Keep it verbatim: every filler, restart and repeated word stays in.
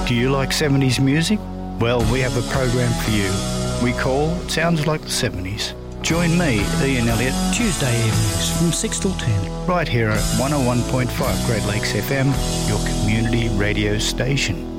Do you like seventies music? Well, we have a program for you. We call Sounds Like the seventies. Join me, Ian Elliott, Tuesday evenings from six till ten. right here at one oh one point five Great Lakes F M, your community radio station.